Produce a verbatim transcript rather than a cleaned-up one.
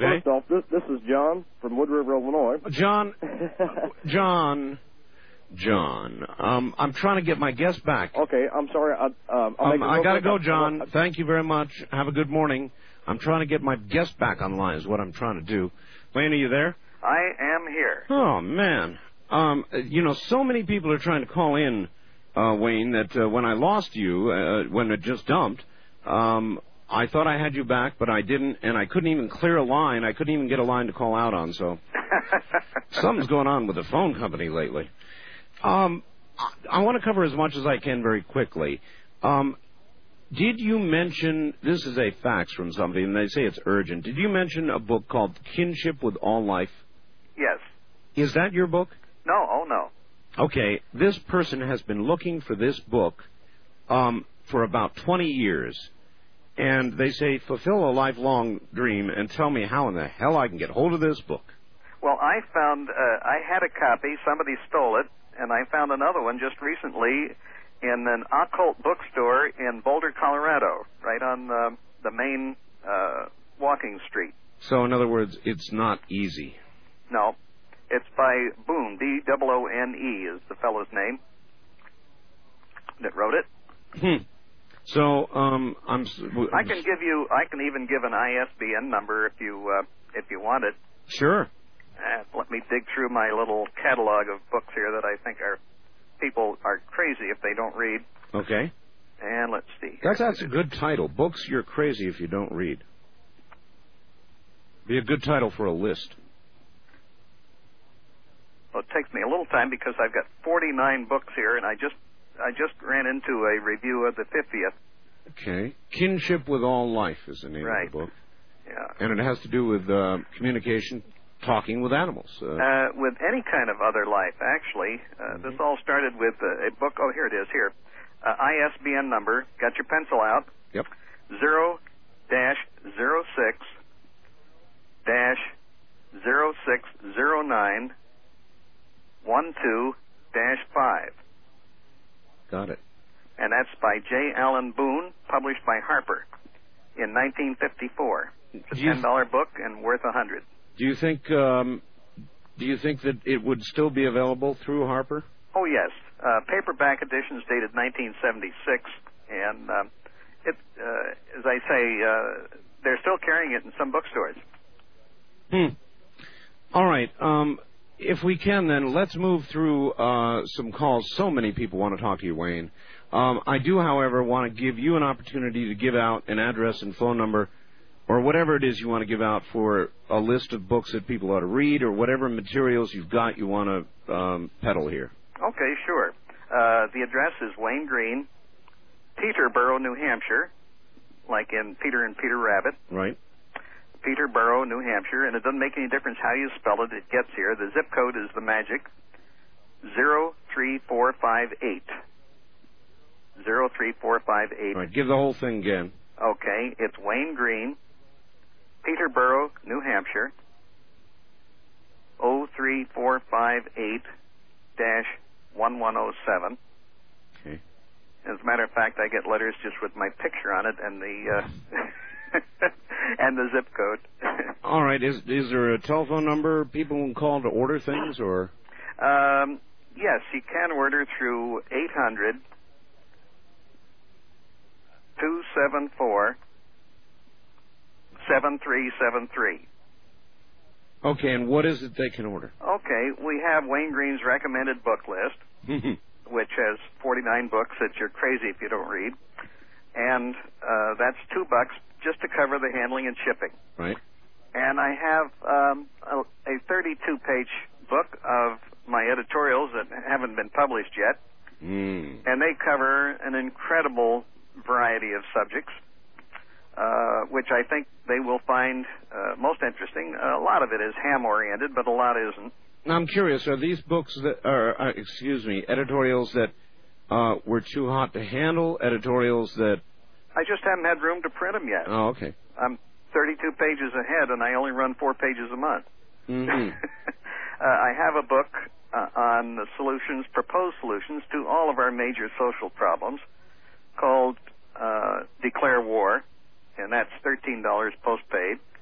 Okay. First off, this, this is John from Wood River, Illinois. John, John, John, um, I'm trying to get my guest back. Okay, I'm sorry. I, um, I'll um, make I got to go, quick. John. Thank you very much. Have a good morning. I'm trying to get my guest back online is what I'm trying to do. Wayne, are you there? I am here. Oh, man. Um, you know, so many people are trying to call in, uh, Wayne, that uh, when I lost you, uh, when it just dumped, um, I thought I had you back, but I didn't, and I couldn't even clear a line. I couldn't even get a line to call out on, so something's going on with the phone company lately. Um, I, I want to cover as much as I can very quickly. Um, did you mention, this is a fax from somebody, and they say it's urgent. Did you mention a book called Kinship with All Life? Yes. Is that your book? No, oh no. Okay, this person has been looking for this book um, for about twenty years. And they say, fulfill a lifelong dream and tell me how in the hell I can get hold of this book. Well, I found, uh, I had a copy, somebody stole it, and I found another one just recently in an occult bookstore in Boulder, Colorado, right on the, the main uh, walking street. So, in other words, it's not easy. No. It's by Boone, B O O N E is the fellow's name that wrote it. Hmm. So, um, I'm... I can give you, I can even give an I S B N number if you, uh, if you want it. Sure. Uh, let me dig through my little catalog of books here that I think are, people are crazy if they don't read. Okay. And let's see. That's, that's a good title. Books You're Crazy If You Don't Read. Be a good title for a list. Well, it takes me a little time because I've got forty-nine books here, and I just I just ran into a review of the fiftieth. Okay. Kinship with All Life is the name right. of the book. Yeah. And it has to do with uh, communication, talking with animals. Uh, uh, with any kind of other life, actually. Uh, mm-hmm. This all started with a, a book. Oh, here it is, here. Uh, I S B N number. Got your pencil out. Yep. Zero dash zero six dash zero six zero nine one two dash five. Got it. And that's by J. Allen Boone, published by Harper in nineteen fifty-four. It's a ten dollar book and worth a hundred. Do you think? Um, do you think that it would still be available through Harper? Oh yes, uh, paperback editions dated nineteen seventy-six, and uh, it, uh, as I say, uh, they're still carrying it in some bookstores. Hmm. All right. Um, if we can, then let's move through uh, some calls. So many people want to talk to you, Wayne. Um, I do, however, want to give you an opportunity to give out an address and phone number or whatever it is you want to give out for a list of books that people ought to read or whatever materials you've got you want to um, peddle here. Okay, sure. Uh, the address is Wayne Green, Peterborough, New Hampshire, like in Peter and Peter Rabbit. Right. Peterborough, New Hampshire, and it doesn't make any difference how you spell it. It gets here. The zip code is the magic, zero three four five eight. zero three four five eight. All right, give the whole thing again. Okay, it's Wayne Green, Peterborough, New Hampshire, zero three four five eight dash one one zero seven. Okay. As a matter of fact, I get letters just with my picture on it and the uh, and the zip code. All right, is is there a telephone number people can call to order things, or? Um, yes, you can order through eight hundred two seven four seven three seven three. Okay, and what is it they can order? Okay, we have Wayne Green's recommended book list, which has forty-nine books that you're crazy if you don't read, and uh, that's two bucks just to cover the handling and shipping. Right. And I have um, a, a thirty-two page book of my editorials that haven't been published yet, mm. and they cover an incredible variety of subjects, uh, which I think they will find uh, most interesting. Uh, a lot of it is ham-oriented, but a lot isn't. Now, I'm curious, are these books that are, uh, excuse me, editorials that uh, were too hot to handle, editorials that... I just haven't had room to print them yet. Oh, okay. I'm thirty-two pages ahead, and I only run four pages a month. Mm-hmm. uh, I have a book uh, on the solutions, proposed solutions to all of our major social problems called uh, Declare War, and that's thirteen dollars postpaid.